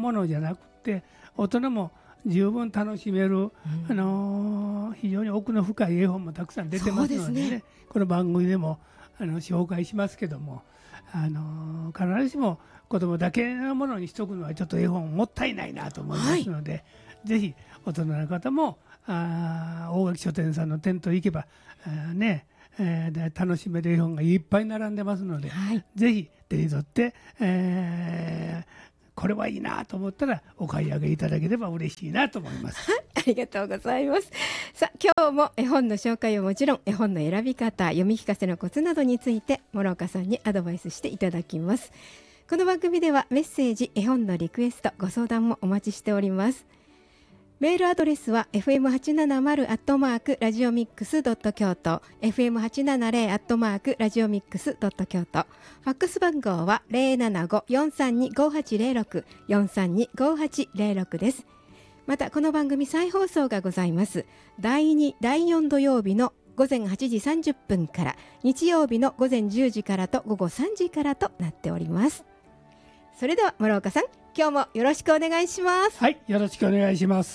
ものじゃなくて大人も十分楽しめる、非常に奥の深い絵本もたくさん出てますのでね、この番組でも紹介しますけども、必ずしも子供だけのものにしとくのはちょっと絵本もったいないなと思いますので、ぜひ大人の方も大垣書店さんの店頭行けば楽しめる絵本がいっぱい並んでますので、ぜひ手に取って、これはいいなと思ったらお買い上げいただければ嬉しいなと思います。 ありがとうございます。さあ、今日も絵本の紹介はもちろん絵本の選び方、読み聞かせのコツなどについて諸岡さんにアドバイスしていただきます。この番組ではメッセージ、絵本のリクエスト、ご相談もお待ちしております。メールアドレスは fm870@radiomix.kyoto fm870@radiomix.kyoto ファックス番号は 075-432-5806 432-5806 です。またこの番組再放送がございます。第2、第4土曜日の午前8時30分から日曜日の午前10時からと午後3時からとなっております。それでは諸岡さん、今日もよろしくお願いします。 はい、よろしくお願いします。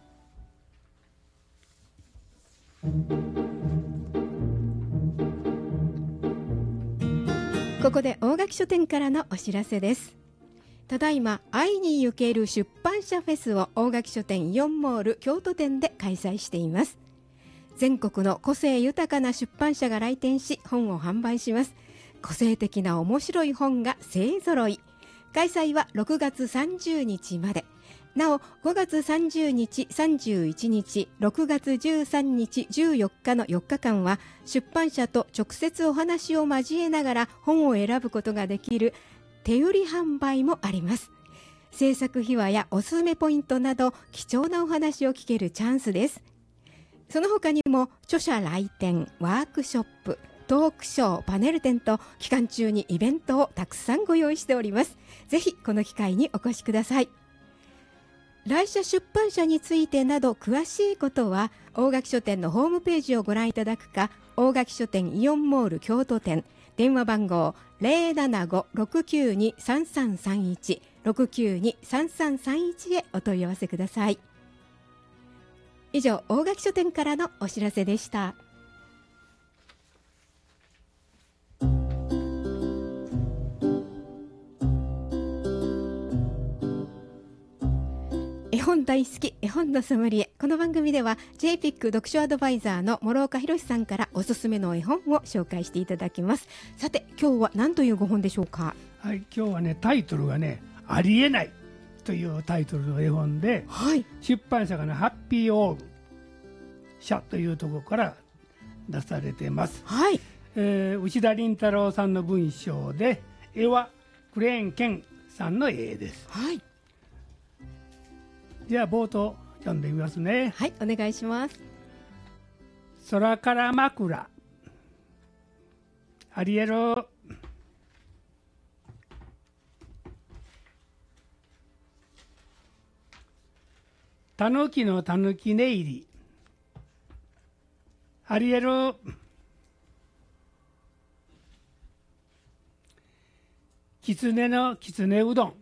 ここで大垣書店からのお知らせです。ただいま愛に行ける出版社フェスを大垣書店イオンモール京都店で開催しています。全国の個性豊かな出版社が来店し本を販売します。個性的な面白い本が勢ぞろい。開催は6月30日まで。なお5月30日、31日、6月13日、14日の4日間は出版社と直接お話を交えながら本を選ぶことができる手売り販売もあります。制作秘話やおすすめポイントなど貴重なお話を聞けるチャンスです。その他にも著者来店、ワークショップ、トークショー、パネル展と期間中にイベントをたくさんご用意しております。ぜひこの機会にお越しください。来社出版社についてなど詳しいことは大垣書店のホームページをご覧いただくか、大垣書店イオンモール京都店電話番号 075-692-3331 692-3331 へお問い合わせください。以上、大垣書店からのお知らせでした。絵本大好き、絵本のソムリエ。この番組では JPIC 読書アドバイザーの諸岡博さんからおすすめの絵本を紹介していただきます。さて、今日は何というご本でしょうか？ はい、今日はね、タイトルがね、ありえないというタイトルの絵本で、出版社がね、ハッピーオール社というところから出されています。内田倫太郎さんの文章で、絵はクレーンケンさんの絵です。じゃあ冒頭読んでみますね。 はい、お願いします。 空から枕、アリエル。たぬきのたぬき寝入り、アリエル。きつねのきつねうどん、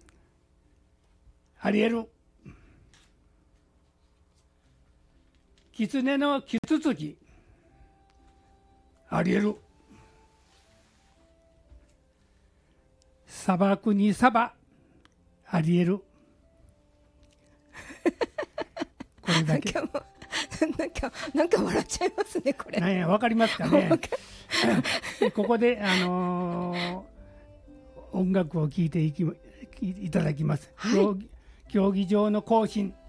アリエル。きつねのきつつき、ありえる。砂漠にサバ、ありえる。これだけ。 なんか笑っちゃいますね、これ。 なんや、わかりますかね。ここで、音楽を聴いていただきます。競技場の行進。